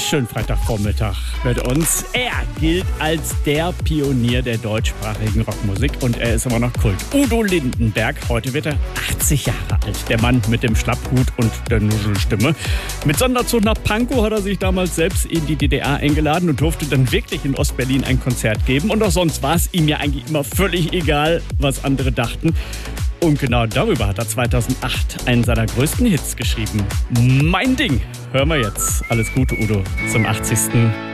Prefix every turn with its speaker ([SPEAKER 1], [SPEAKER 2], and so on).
[SPEAKER 1] schönen Freitagvormittag mit uns. Er gilt als der Pionier der deutschsprachigen Rockmusik und er ist immer noch Kult. Udo Lindenberg, heute wird er 80 Jahre alt. Der Mann mit dem Schlapphut und der Nuschelstimme. Mit Sonderzug nach Pankow hat er sich damals selbst in die DDR eingeladen und durfte dann wirklich in Ostberlin ein Konzert geben. Und auch sonst war es ihm ja eigentlich immer völlig egal, was andere dachten. Und genau darüber hat er 2008 einen seiner größten Hits geschrieben. Mein Ding. Hören wir jetzt. Alles Gute, Udo, zum 80.